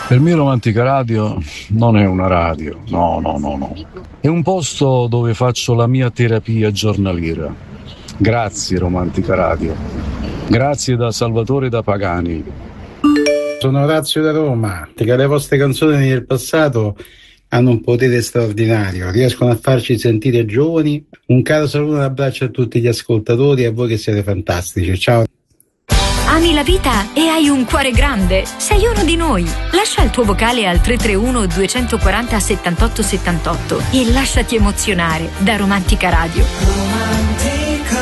Per me Romantica Radio non è una radio, no, no, no, no. È un posto dove faccio la mia terapia giornaliera. Grazie Romantica Radio. Grazie da Salvatore da Pagani. Sono Orazio da Roma, perché le vostre canzoni del passato hanno un potere straordinario, riescono a farci sentire giovani. Un caro saluto e un abbraccio a tutti gli ascoltatori e a voi che siete fantastici. Ciao. Ami la vita e hai un cuore grande? Sei uno di noi. Lascia il tuo vocale al 331 240 78 78 e lasciati emozionare da Romantica Radio.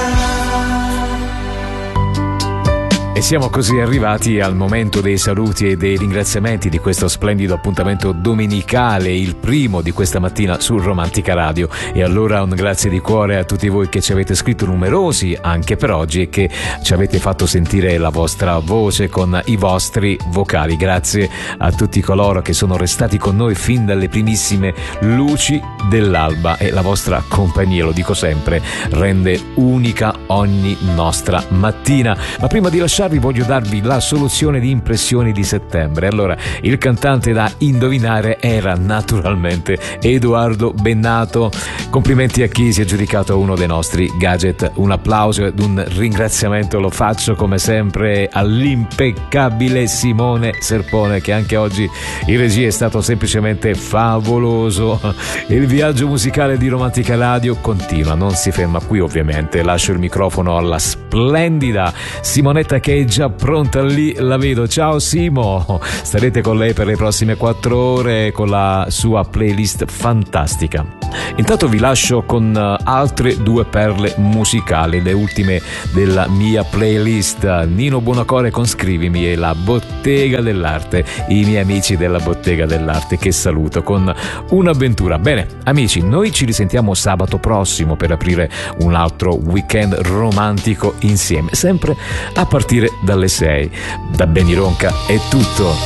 E siamo così arrivati al momento dei saluti e dei ringraziamenti di questo splendido appuntamento domenicale, il primo di questa mattina su Romantica Radio. E allora un grazie di cuore a tutti voi che ci avete scritto numerosi anche per oggi e che ci avete fatto sentire la vostra voce con i vostri vocali. Grazie a tutti coloro che sono restati con noi fin dalle primissime luci dell'alba, e la vostra compagnia, lo dico sempre, rende unica ogni nostra mattina. Ma prima di lasciarvi voglio darvi la soluzione di impressioni di settembre. Allora, il cantante da indovinare era naturalmente Edoardo Bennato. Complimenti a chi si è aggiudicato uno dei nostri gadget. Un applauso ed un ringraziamento lo faccio come sempre all'impeccabile Simone Serpone, che anche oggi in regia è stato semplicemente favoloso. Il viaggio musicale di Romantica Radio continua, non si ferma qui ovviamente. Lascio il microfono alla splendida Simonetta, che è già pronta lì, la vedo. Ciao Simo, starete con lei per le prossime 4 ore con la sua playlist fantastica. Intanto vi lascio con altre 2 perle musicali, le ultime della mia playlist. Nino Buonocore con Scrivimi e la Bottega dell'Arte, i miei amici della Bottega dell'Arte che saluto con un'avventura. Bene amici, noi ci risentiamo sabato prossimo per aprire un altro weekend romantico insieme, sempre a partire dalle 6. Da Benny Ronca è tutto.